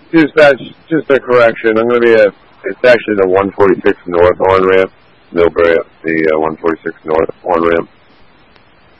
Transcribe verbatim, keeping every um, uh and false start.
Just that's just a correction. I'm going to be a. It's actually the one forty-six North on ramp, Millbrae, the uh, one forty-six North on ramp.